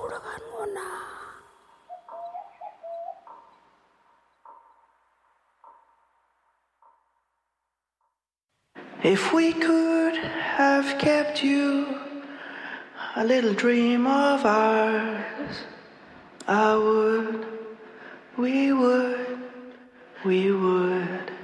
dengan Mona. If we could have kept you a little dream of ours, we would.